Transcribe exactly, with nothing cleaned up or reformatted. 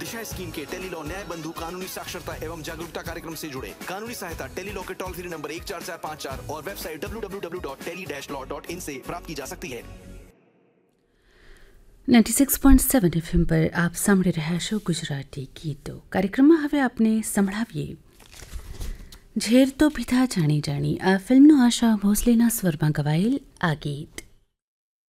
दिशा scheme के tele law न्याय बंधु कानूनी साक्षरता एवं जागरूकता कार्यक्रम से जुड़े। कानूनी सहायता टेली लॉ के टोल फ्री नंबर एक चार चार पाँच चार और website W W W dot tele dash law dot in से प्राप्त की जा सकती है। छियानवे पॉइंट सात एफएम पर આપ સાંભળી રહ્યા છો ગુજરાતી ગીતો કાર્યક્રમમાં હવે આપણે સંભળાવીએ ઝેર તો પીધા જાણી જાણી આ ફિલ્મનો આશા ભોસલેના સ્વરમાં ગવાયેલ આ ગીત।